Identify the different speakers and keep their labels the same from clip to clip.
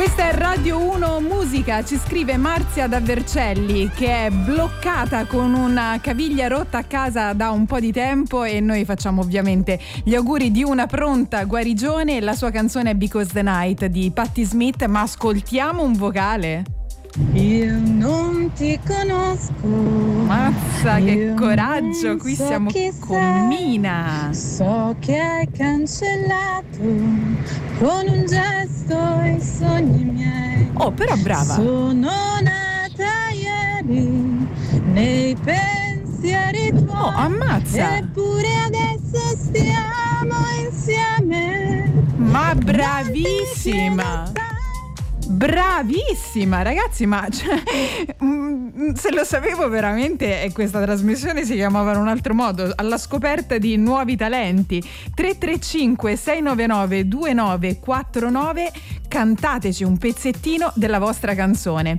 Speaker 1: Questa è Radio 1 Musica, ci scrive Marzia da Vercelli che è bloccata con una caviglia rotta a casa da un po' di tempo e noi facciamo ovviamente gli auguri di una pronta guarigione. La sua canzone è Because the Night di Patti Smith, ma ascoltiamo un vocale.
Speaker 2: Io non ti conosco.
Speaker 1: Mazza, che coraggio, qui
Speaker 2: so
Speaker 1: siamo con Mina.
Speaker 2: So che hai cancellato con un gesto i sogni miei.
Speaker 1: Oh, però brava.
Speaker 2: Sono nata ieri nei pensieri tuoi.
Speaker 1: Oh, ammazza.
Speaker 2: Eppure adesso stiamo insieme.
Speaker 1: Ma bravissima. Bravissima ragazzi, ma se lo sapevo veramente questa trasmissione si chiamava in un altro modo, alla scoperta di nuovi talenti. 335 699 2949, cantateci un pezzettino della vostra canzone.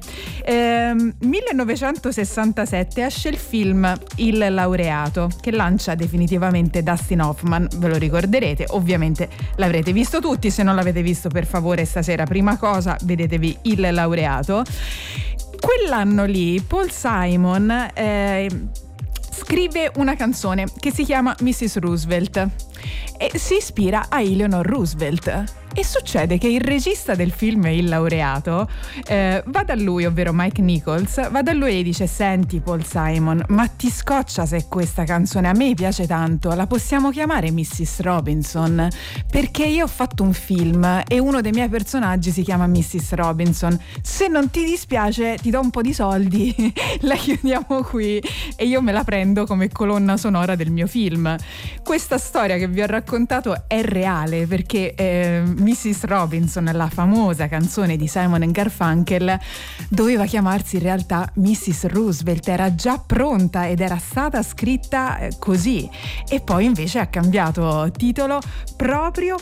Speaker 1: 1967 esce il film Il laureato, che lancia definitivamente Dustin Hoffman, ve lo ricorderete, ovviamente l'avrete visto tutti, se non l'avete visto per favore stasera prima cosa vedetevi Il laureato. Quell'anno lì Paul Simon scrive una canzone che si chiama Mrs. Roosevelt e si ispira a Eleanor Roosevelt. E succede che il regista del film Il laureato va da lui, ovvero Mike Nichols, va da lui e gli dice: senti Paul Simon, ma ti scoccia se questa canzone a me piace tanto, la possiamo chiamare Mrs. Robinson? Perché io ho fatto un film e uno dei miei personaggi si chiama Mrs. Robinson, se non ti dispiace ti do un po' di soldi, la chiudiamo qui e io me la prendo come colonna sonora del mio film. Questa storia che vi ho raccontato è reale perché Mrs. Robinson, la famosa canzone di Simon & Garfunkel, doveva chiamarsi in realtà Mrs. Roosevelt, era già pronta ed era stata scritta così, e poi invece ha cambiato titolo proprio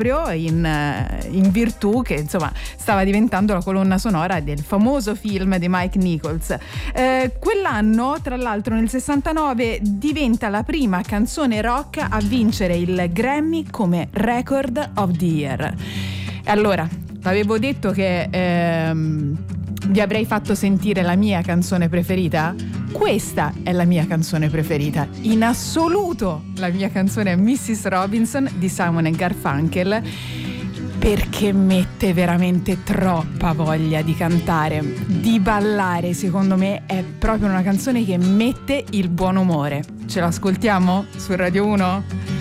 Speaker 1: in virtù che insomma stava diventando la colonna sonora del famoso film di Mike Nichols. Quell'anno, tra l'altro nel 69, diventa la prima canzone rock a vincere il Grammy come Record of the Year. Allora, avevo detto che vi avrei fatto sentire la mia canzone preferita. Questa è la mia canzone preferita in assoluto. La mia canzone è Mrs. Robinson di Simon & Garfunkel, perché mette veramente troppa voglia di cantare, di ballare. Secondo me è proprio una canzone che mette il buon umore. Ce l'ascoltiamo su Radio 1?